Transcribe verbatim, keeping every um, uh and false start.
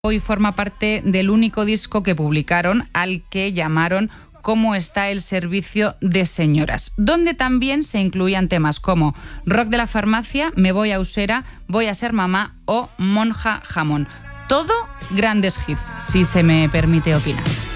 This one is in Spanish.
Hoy forma parte del único disco que publicaron, al que llamaron Cómo está el servicio de señoras, donde también se incluían temas como Rock de la farmacia, Me voy a Usera, Voy a ser mamá o Monja jamón. Todo grandes hits, si se me permite opinar.